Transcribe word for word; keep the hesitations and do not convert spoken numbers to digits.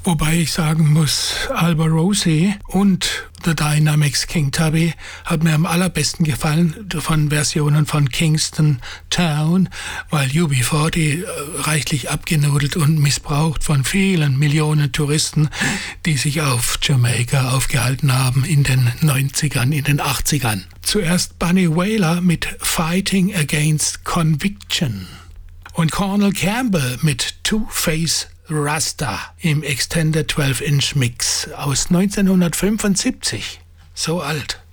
Wobei ich sagen muss, Alba Rosie und The Dynamics King Tubby hat mir am allerbesten gefallen von Versionen von Kingston Town, weil U B vierzig reichlich abgenudelt und missbraucht von vielen Millionen Touristen, die sich auf Jamaika aufgehalten haben in den neunzigern, in den achtzigern. Zuerst Bunny Wailer mit Fighting Against Conviction und Cornel Campbell mit Two-Face Rasta im Extended zwölf Inch Mix aus neunzehnhundertfünfundsiebzig. So alt.